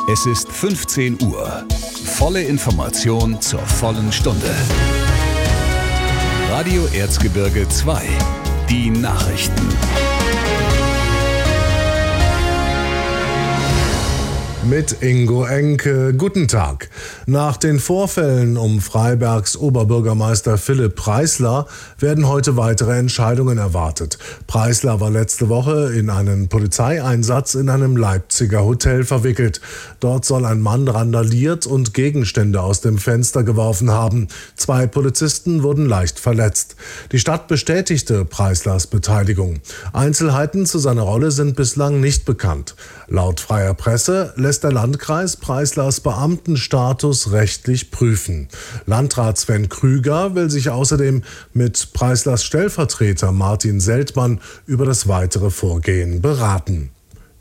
Es ist 15 Uhr. Volle Information zur vollen Stunde. Radio Erzgebirge 2. Die Nachrichten. Mit Ingo Enke. Guten Tag. Nach den Vorfällen um Freibergs Oberbürgermeister Philipp Preisler werden heute weitere Entscheidungen erwartet. Preisler war letzte Woche in einen Polizeieinsatz in einem Leipziger Hotel verwickelt. Dort soll ein Mann randaliert und Gegenstände aus dem Fenster geworfen haben. 2 Polizisten wurden leicht verletzt. Die Stadt bestätigte Preislers Beteiligung. Einzelheiten zu seiner Rolle sind bislang nicht bekannt. Laut Freier Presse lässt der Landkreis Preislers Beamtenstatus rechtlich prüfen. Landrat Sven Krüger will sich außerdem mit Preislers Stellvertreter Martin Seltmann über das weitere Vorgehen beraten.